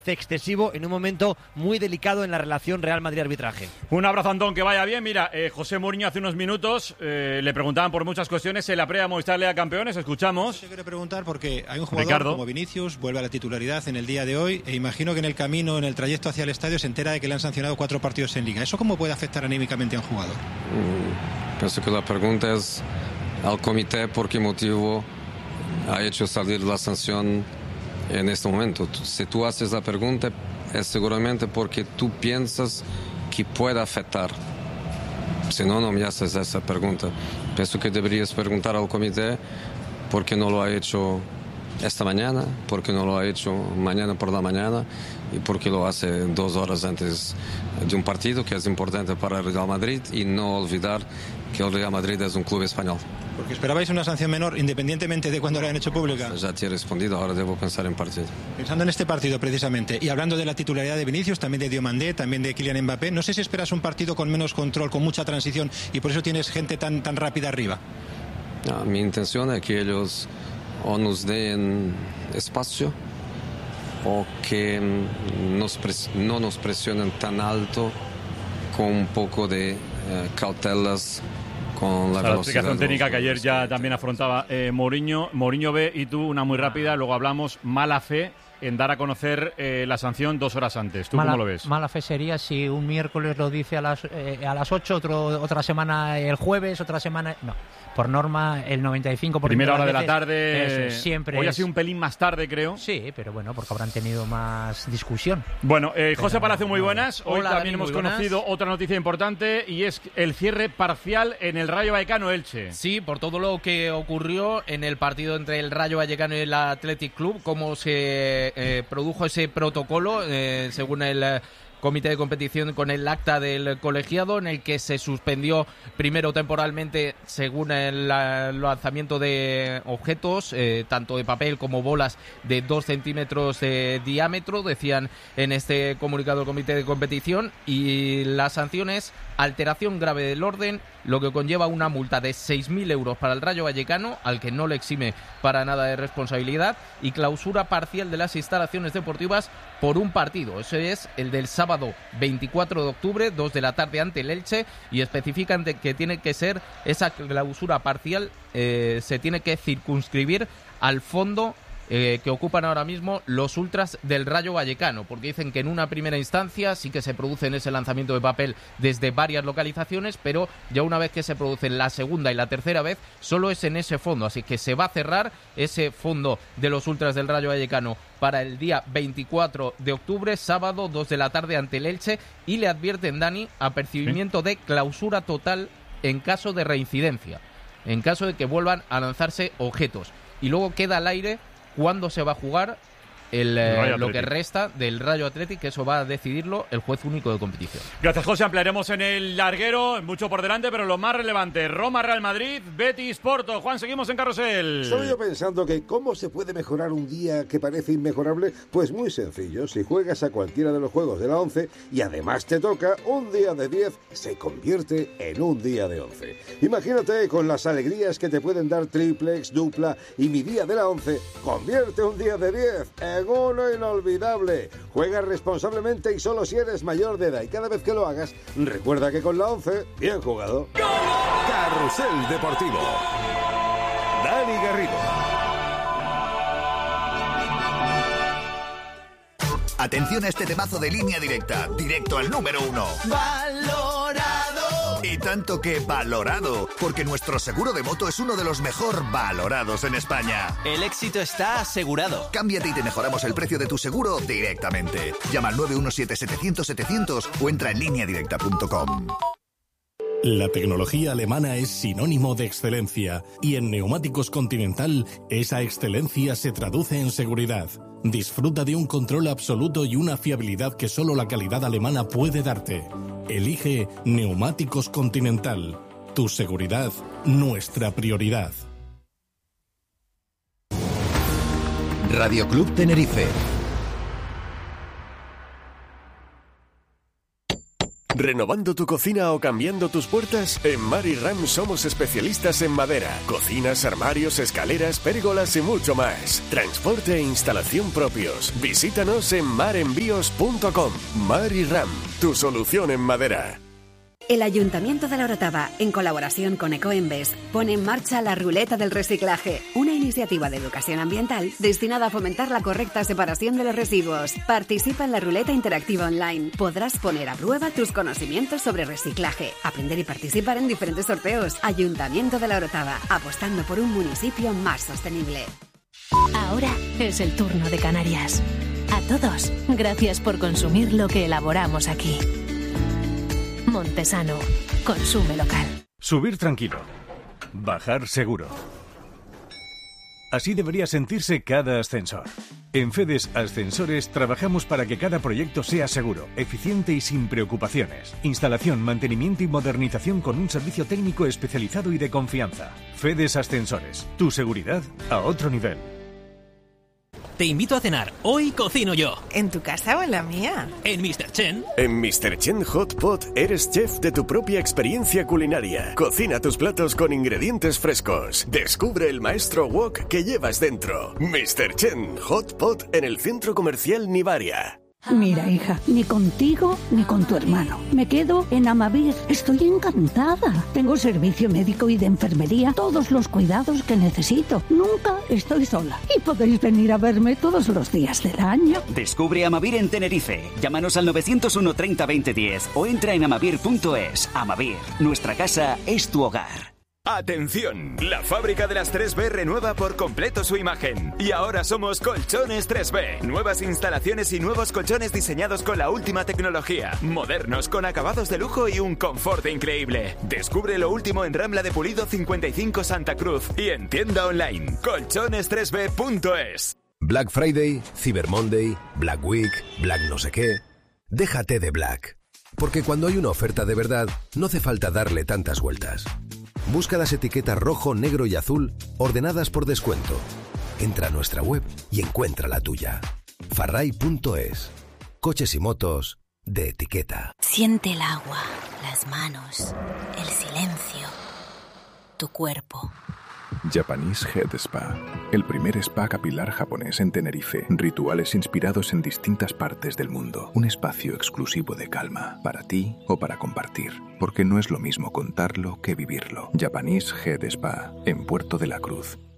excesivo en un momento muy delicado en la relación Real Madrid-arbitraje. Un abrazo, Antón, que vaya bien. Mira, José Mourinho hace unos minutos le preguntaban por muchas cuestiones en la previa Movistar Liga Campeones. Escuchamos. Yo quiero preguntar porque hay un jugador Ricardo, como Vinicius, vuelve a la titularidad en el día de hoy e imagino que en el camino, en el trayecto hacia el estadio se entera de que le han sancionado 4 partidos en Liga. ¿Eso cómo puede afectar anímicamente a un jugador? Pienso que la pregunta es al comité por qué motivo ha hecho salir la sanción en este momento. Si tú haces la pregunta es seguramente porque tú piensas que puede afectar. Si no, no me haces esa pregunta. Pienso que deberías preguntar al comité por qué no lo ha hecho esta mañana, por qué no lo ha hecho mañana por la mañana y por qué lo hace 2 horas antes de un partido que es importante para el Real Madrid, y no olvidar que el Real Madrid es un club español. Porque esperabais una sanción menor independientemente de cuándo la han hecho pública. Ya te he respondido, ahora debo pensar en partido. Pensando en este partido precisamente, y hablando de la titularidad de Vinicius, también de Diomandé, también de Kylian Mbappé, no sé si esperas un partido con menos control, con mucha transición, y por eso tienes gente tan rápida arriba. No, mi intención es que ellos o nos den espacio o que no nos presionen tan alto, con un poco de cautelas con la velocidad. La explicación técnica que ayer ya también afrontaba Mourinho. Mourinho ve, y tú una muy rápida, luego hablamos, mala fe en dar a conocer la sanción 2 horas antes. ¿Tú cómo lo ves? Mala fe sería si un miércoles lo dice a las 8, otra semana el jueves, otra semana... No, por norma el 95%... Primera hora de la tarde, eso, siempre hoy ha sido un pelín más tarde, creo. Sí, pero bueno, porque habrán tenido más discusión. Bueno, José Palacio, muy buenas. Hoy Hola, también Dani, hemos conocido otra noticia importante, y es el cierre parcial en el Rayo Vallecano-Elche. Sí, por todo lo que ocurrió en el partido entre el Rayo Vallecano y el Athletic Club, cómo se produjo ese protocolo, según el comité de competición, con el acta del colegiado, en el que se suspendió primero temporalmente, según el lanzamiento de objetos, tanto de papel como bolas de 2 centímetros de diámetro, decían en este comunicado del comité de competición, y la sanción es alteración grave del orden, lo que conlleva una multa de 6.000 euros para el Rayo Vallecano, al que no le exime para nada de responsabilidad, y clausura parcial de las instalaciones deportivas por un partido. Ese es el del sábado 24 de octubre, 2 de la tarde, ante el Elche, y especifican que tiene que ser esa clausura parcial, se tiene que circunscribir al fondo que ocupan ahora mismo los ultras del Rayo Vallecano, porque dicen que en una primera instancia sí que se produce ese lanzamiento de papel desde varias localizaciones, pero ya una vez que se produce la segunda y la tercera vez, solo es en ese fondo, así que se va a cerrar ese fondo de los ultras del Rayo Vallecano para el día 24 de octubre, sábado, 2 de la tarde, ante el Elche, y le advierten, Dani, apercibimiento de clausura total en caso de reincidencia, en caso de que vuelvan a lanzarse objetos. Y luego queda al aire cuándo se va a jugar lo que resta del Rayo Athletic, que eso va a decidirlo el juez único de competición. Gracias, José. Ampliaremos en el larguero, mucho por delante, pero lo más relevante: Roma, Real Madrid, Betis, Porto. Juan, seguimos en Carrusel. Estoy yo pensando que cómo se puede mejorar un día que parece inmejorable. Pues muy sencillo: si juegas a cualquiera de los juegos de la 11 y además te toca, un día de 10 se convierte en un día de 11. Imagínate con las alegrías que te pueden dar triplex, dupla, y mi día de la 11 convierte un día de 10 en uno inolvidable. Juega responsablemente y solo si eres mayor de edad, y cada vez que lo hagas, recuerda que con la 11, bien jugado. Carrusel Deportivo. Dani Garrido. Atención a este temazo de Línea Directa, directo al número 1. ¡Valorado! Y tanto que valorado, porque nuestro seguro de moto es uno de los mejor valorados en España. El éxito está asegurado. Cámbiate y te mejoramos el precio de tu seguro directamente. Llama al 917-700-700 o entra en lineadirecta.com. La tecnología alemana es sinónimo de excelencia, y en Neumáticos Continental esa excelencia se traduce en seguridad. Disfruta de un control absoluto y una fiabilidad que solo la calidad alemana puede darte. Elige Neumáticos Continental. Tu seguridad, nuestra prioridad. Radio Club Tenerife. ¿Renovando tu cocina o cambiando tus puertas? En Mar y Ram somos especialistas en madera, cocinas, armarios, escaleras, pérgolas y mucho más. Transporte e instalación propios. Visítanos en marenvíos.com. Mar y Ram, tu solución en madera. El Ayuntamiento de La Orotava, en colaboración con Ecoembes, pone en marcha la Ruleta del Reciclaje, una iniciativa de educación ambiental destinada a fomentar la correcta separación de los residuos. Participa en la Ruleta Interactiva Online. Podrás poner a prueba tus conocimientos sobre reciclaje, aprender y participar en diferentes sorteos. Ayuntamiento de La Orotava, apostando por un municipio más sostenible. Ahora es el turno de Canarias. A todos, gracias por consumir lo que elaboramos aquí. Montesano. Consume local. Subir tranquilo. Bajar seguro. Así debería sentirse cada ascensor. En FEDES Ascensores trabajamos para que cada proyecto sea seguro, eficiente y sin preocupaciones. Instalación, mantenimiento y modernización con un servicio técnico especializado y de confianza. FEDES Ascensores. Tu seguridad a otro nivel. Te invito a cenar. Hoy cocino yo. ¿En tu casa o en la mía? En Mr. Chen. En Mr. Chen Hot Pot eres chef de tu propia experiencia culinaria. Cocina tus platos con ingredientes frescos. Descubre el maestro wok que llevas dentro. Mr. Chen Hot Pot en el Centro Comercial Nivaria. Mira, hija, ni contigo ni con tu hermano. Me quedo en Amavir. Estoy encantada. Tengo servicio médico y de enfermería, todos los cuidados que necesito. Nunca estoy sola. Y podéis venir a verme todos los días del año. Descubre Amavir en Tenerife. Llámanos al 901 30 20 10 o entra en amavir.es. Amavir, nuestra casa es tu hogar. ¡Atención! La fábrica de las 3B renueva por completo su imagen. Y ahora somos Colchones 3B. Nuevas instalaciones y nuevos colchones diseñados con la última tecnología. Modernos, con acabados de lujo y un confort increíble. Descubre lo último en Rambla de Pulido 55 Santa Cruz. Y en tienda online, colchones3b.es. Black Friday, Cyber Monday, Black Week, Black no sé qué. Déjate de Black. Porque cuando hay una oferta de verdad, no hace falta darle tantas vueltas. Busca las etiquetas rojo, negro y azul ordenadas por descuento. Entra a nuestra web y encuentra la tuya. Farray.es. Coches y motos de etiqueta. Siente el agua, las manos, el silencio, tu cuerpo. Japanese Head Spa, el primer spa capilar japonés en Tenerife. Rituales inspirados en distintas partes del mundo. Un espacio exclusivo de calma, para ti o para compartir. Porque no es lo mismo contarlo que vivirlo. Japanese Head Spa, en Puerto de la Cruz.